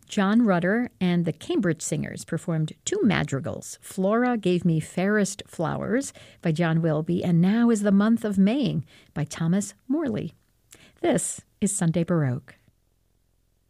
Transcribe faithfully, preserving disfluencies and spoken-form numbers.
John Rutter and the Cambridge Singers performed two madrigals. Flora Gave Me Fairest Flowers by John Wilby and Now is the Month of Maying by Thomas Morley. This is Sunday Baroque.